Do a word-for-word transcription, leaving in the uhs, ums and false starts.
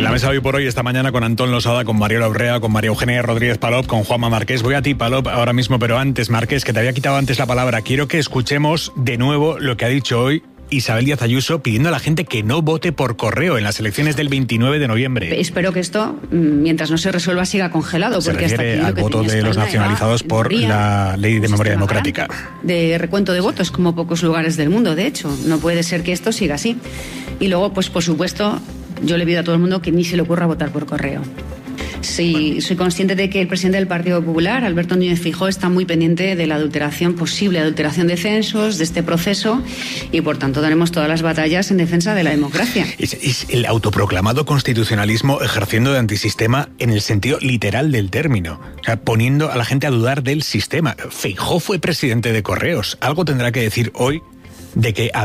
la mesa de hoy por hoy, esta mañana, con Antón Losada, con Mariola Urrea, con María Eugenia Rodríguez Palop, con Juanma Marqués. Voy a ti, Palop, ahora mismo, pero antes, Marqués, que te había quitado antes la palabra. Quiero que escuchemos de nuevo lo que ha dicho hoy Isabel Díaz Ayuso, pidiendo a la gente que no vote por correo en las elecciones del veintinueve de noviembre. Espero que esto, mientras no se resuelva, siga congelado. Se porque refiere hasta aquí al lo que voto de los nacionalizados por la Ley de Memoria Democrática. De recuento de votos, como pocos lugares del mundo, de hecho. No puede ser que esto siga así. Y luego, pues por supuesto, yo le pido a todo el mundo que ni se le ocurra votar por correo. Sí, soy consciente de que el presidente del Partido Popular, Alberto Núñez Feijóo, está muy pendiente de la adulteración, posible adulteración de censos, de este proceso, y por tanto daremos todas las batallas en defensa de la democracia. Es, es el autoproclamado constitucionalismo ejerciendo de antisistema en el sentido literal del término, o sea, poniendo a la gente a dudar del sistema. Feijóo fue presidente de Correos, algo tendrá que decir hoy de que